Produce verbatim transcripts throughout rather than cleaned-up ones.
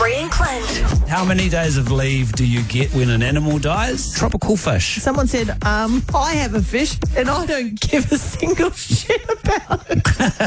Bree and Clint. How many days of leave do you get when an animal dies? Tropical fish. Someone said, um, I have a fish and I don't give a single shit about it.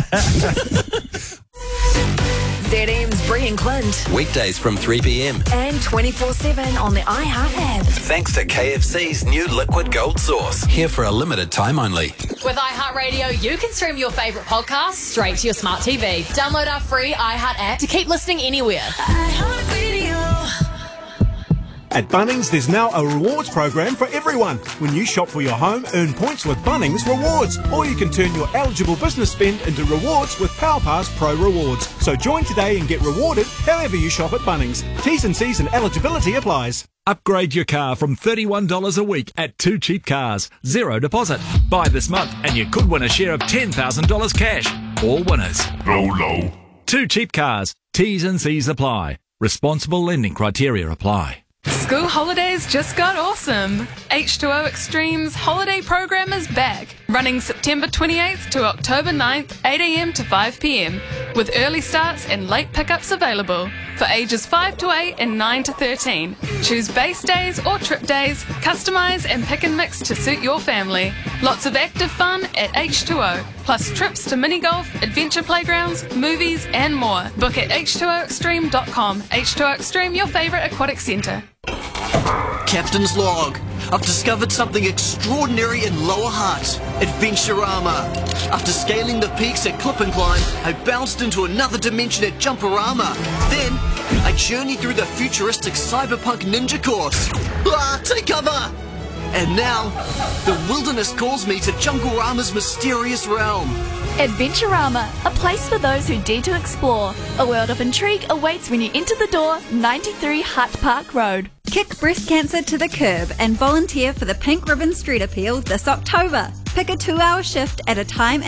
Z M's Bree and Clint. Weekdays from three p m. And twenty-four seven on the iHeart app. Thanks to K F C's new Liquid Gold Sauce. Here for a limited time only. With iHeartRadio, you can stream your favourite podcasts straight to your smart T V. Download our free iHeart app to keep listening anywhere. iHeartRadio. At Bunnings, there's now a rewards program for everyone. When you shop for your home, earn points with Bunnings Rewards. Or you can turn your eligible business spend into rewards with PowerPass Pro Rewards. So join today and get rewarded however you shop at Bunnings. T's and C's and eligibility applies. Upgrade your car from thirty-one dollars a week at Two Cheap Cars. Zero deposit. Buy this month and you could win a share of ten thousand dollars cash. All winners. Low, low. Two Cheap Cars. T's and C's apply. Responsible lending criteria apply. School holidays just got awesome. H two O Extreme's holiday program is back, running September twenty-eighth to October ninth, eight a m to five p m, with early starts and late pickups available for ages five to eight and nine to thirteen. Choose base days or trip days, customise and pick and mix to suit your family. Lots of active fun at H two O, plus trips to mini golf, adventure playgrounds, movies and more. Book at H two O extreme dot com. H two O Extreme, your favourite aquatic centre. Captain's log. I've discovered something extraordinary in Lower Hutt. Adventurama. After scaling the peaks at Clip and Climb, I bounced into another dimension at Jumperama. Then, I journeyed through the futuristic cyberpunk ninja course. Ah, take cover! And now, the wilderness calls me to Junglerama's mysterious realm. Adventurama, a place for those who dare to explore. A world of intrigue awaits when you enter the door, ninety-three Hutt Park Road. Kick breast cancer to the curb and volunteer for the Pink Ribbon Street Appeal this October. Pick a two-hour shift at a time